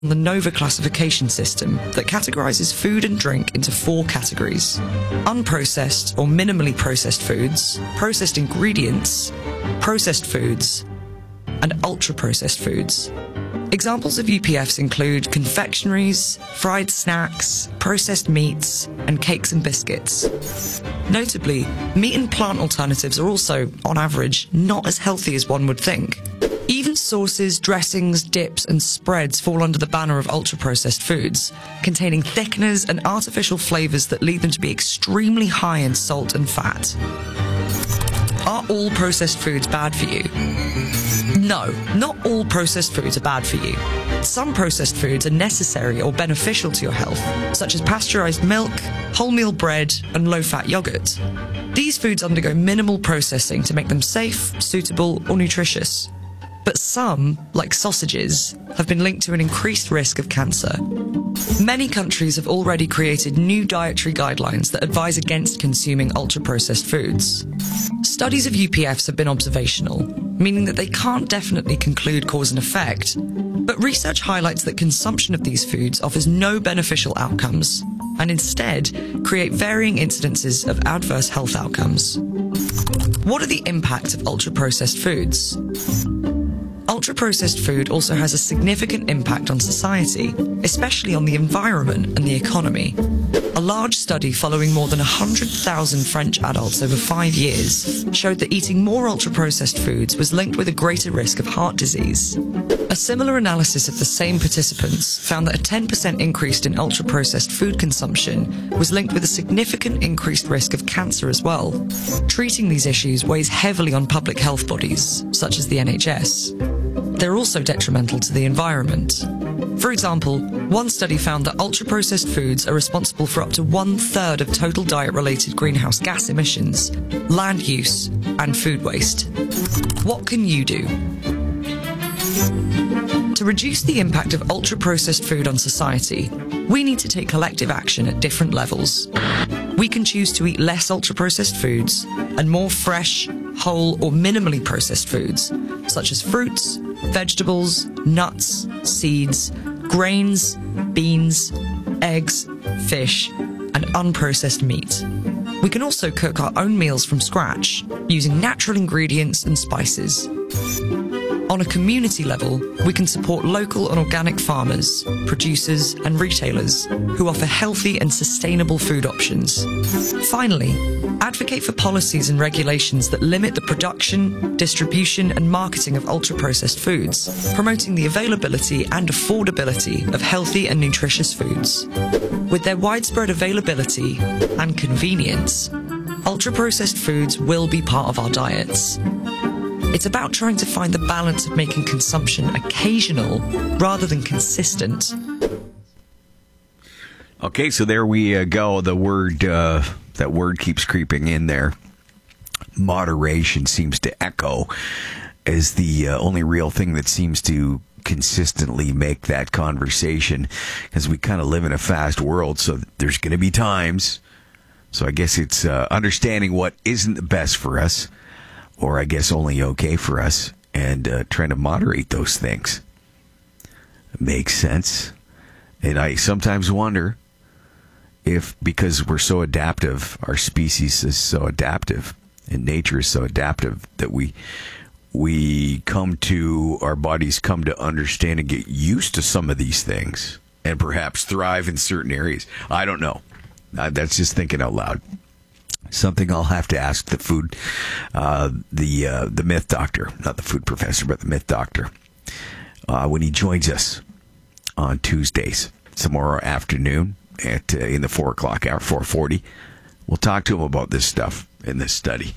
the NOVA classification system that categorizes food and drink into 4 categories: unprocessed or minimally processed foods, processed ingredients, processed foods, and ultra-processed foods. Examples of UPFs include confectionaries, fried snacks, processed meats, and cakes and biscuits. Notably, meat and plant alternatives are also, on average, not as healthy as one would think. Even sauces, dressings, dips, and spreads fall under the banner of ultra-processed foods, containing thickeners and artificial flavors that lead them to be extremely high in salt and fat. Are all processed foods bad for you? No, not all processed foods are bad for you. Some processed foods are necessary or beneficial to your health, such as pasteurized milk, wholemeal bread, and low-fat yogurt. These foods undergo minimal processing to make them safe, suitable, or nutritious. But some, like sausages, have been linked to an increased risk of cancer. Many countries have already created new dietary guidelines that advise against consuming ultra-processed foods. Studies of UPFs have been observational, meaning that they can't definitely conclude cause and effect, but research highlights that consumption of these foods offers no beneficial outcomes, and instead create varying incidences of adverse health outcomes. What are the impacts of ultra-processed foods? Ultra-processed food also has a significant impact on society, especially on the environment and the economy. A large study following more than 100,000 French adults over 5 years showed that eating more ultra-processed foods was linked with a greater risk of heart disease. A similar analysis of the same participants found that a 10% increase in ultra-processed food consumption was linked with a significant increased risk of cancer as well. Treating these issues weighs heavily on public health bodies, such as the NHS. They're also detrimental to the environment. For example, one study found that ultra-processed foods are responsible for up to 1/3 of total diet-related greenhouse gas emissions, land use, and food waste. What can you do? To reduce the impact of ultra-processed food on society, we need to take collective action at different levels. We can choose to eat less ultra-processed foods and more fresh, whole, or minimally processed foods, such as fruits, vegetables, nuts, seeds, grains, beans, eggs, fish, and unprocessed meat. We can also cook our own meals from scratch, using natural ingredients and spices. On a community level, we can support local and organic farmers, producers, and retailers who offer healthy and sustainable food options. Finally, advocate for policies and regulations that limit the production, distribution, and marketing of ultra-processed foods, promoting the availability and affordability of healthy and nutritious foods. With their widespread availability and convenience, ultra-processed foods will be part of our diets. It's about trying to find the balance of making consumption occasional rather than consistent. Okay, so there we go. The word, that word keeps creeping in there. Moderation seems to echo as the only real thing that seems to consistently make that conversation, because we kind of live in a fast world, so there's going to be times. So I guess it's understanding what isn't the best for us, or I guess only okay for us, and trying to moderate those things. Makes sense. And I sometimes wonder if, because we're so adaptive, our species is so adaptive, and nature is so adaptive, that our bodies come to understand and get used to some of these things, and perhaps thrive in certain areas. I don't know. That's just thinking out loud. Something I'll have to ask the myth doctor, not the food professor, but the myth doctor, when he joins us on Tuesdays, tomorrow afternoon in the 4 o'clock hour, 4:40. We'll talk to him about this stuff in this study.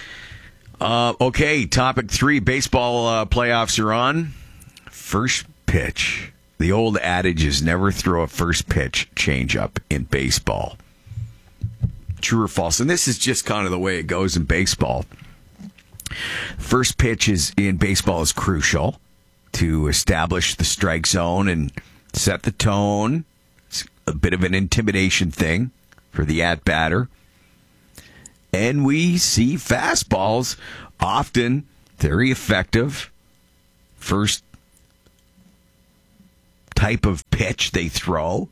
Okay, topic 3, baseball playoffs are on. First pitch. The old adage is never throw a first pitch changeup in baseball. True or false? And this is just kind of the way it goes in baseball. First pitch in baseball is crucial to establish the strike zone and set the tone. It's a bit of an intimidation thing for the at-batter. And we see fastballs often very effective first type of pitch they throw,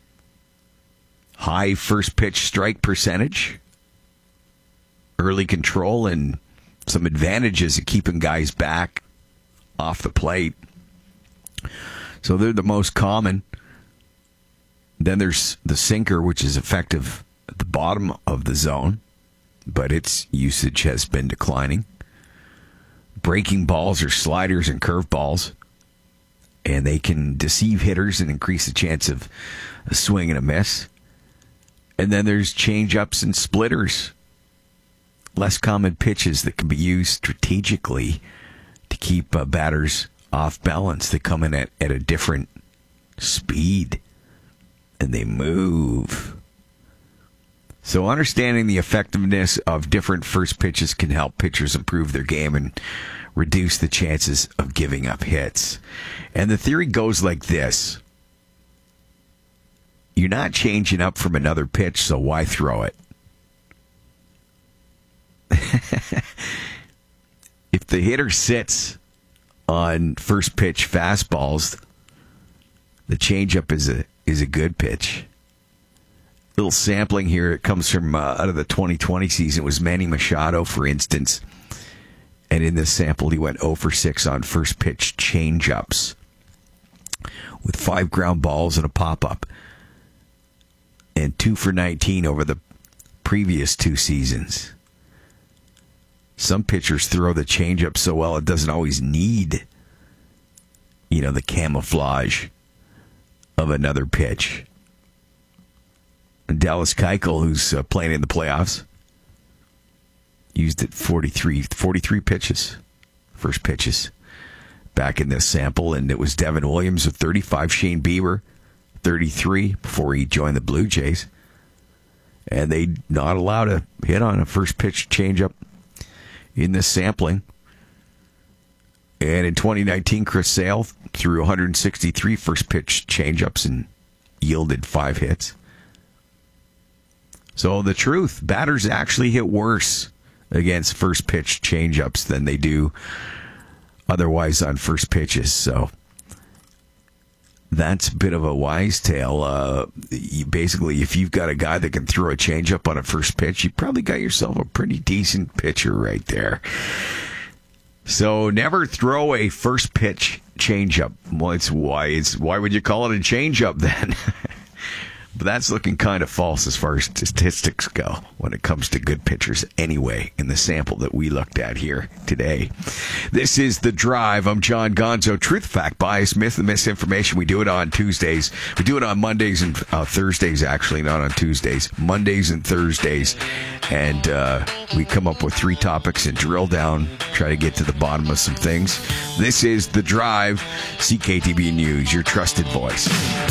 high first pitch strike percentage, early control, and some advantages of keeping guys back off the plate. So they're the most common. Then there's the sinker, which is effective at the bottom of the zone, but its usage has been declining. Breaking balls or sliders and curveballs, and they can deceive hitters and increase the chance of a swing and a miss. And then there's change-ups and splitters, less common pitches that can be used strategically to keep batters off balance. They come in at a different speed, and they move. So understanding the effectiveness of different first pitches can help pitchers improve their game and reduce the chances of giving up hits. And the theory goes like this. You're not changing up from another pitch, so why throw it? If the hitter sits on first pitch fastballs, the changeup is a good pitch. Little sampling here. It comes from out of the 2020 season. It was Manny Machado, for instance. And in this sample, he went 0 for 6 on first pitch changeups with 5 ground balls and a pop-up. And 2 for 19 over the previous 2 seasons. Some pitchers throw the changeup so well it doesn't always need, the camouflage of another pitch. And Dallas Keuchel, who's playing in the playoffs, used it 43 pitches, first pitches, back in this sample. And it was Devin Williams with 35, Shane Bieber, 33, before he joined the Blue Jays. And they not allowed a hit on a first pitch changeup in this sampling. And in 2019, Chris Sale threw 163 first pitch changeups and yielded 5 hits. So the truth, batters actually hit worse against first pitch changeups than they do otherwise on first pitches. So that's a bit of a wise tale. Basically, if you've got a guy that can throw a changeup on a first pitch, you probably got yourself a pretty decent pitcher right there. So never throw a first pitch changeup. Well, why would you call it a changeup then? But that's looking kind of false as far as statistics go when it comes to good pitchers anyway in the sample that we looked at here today. This is The Drive. I'm John Gonzo. Truth, fact, bias, myth, and misinformation. We do it on Tuesdays. We do it on Mondays and Thursdays, actually, not on Tuesdays. Mondays and Thursdays. And we come up with 3 topics and drill down, try to get to the bottom of some things. This is The Drive, CKTB News, your trusted voice.